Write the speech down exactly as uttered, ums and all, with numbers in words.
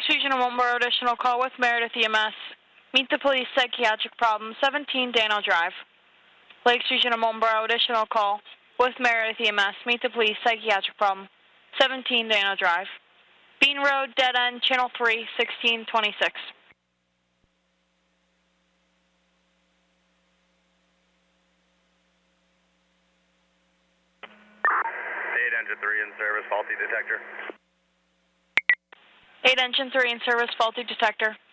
Regional Mulberry additional call with Meredith E M S. Meet the police psychiatric problem, seventeen Dano Drive. Lakes Regional Mulberry additional call with Meredith E M S. Meet the police psychiatric problem, seventeen Dano Drive. Bean Road, dead end, channel three, sixteen twenty-six. eight engine three in service, faulty detector. eight engine three in service, faulty detector.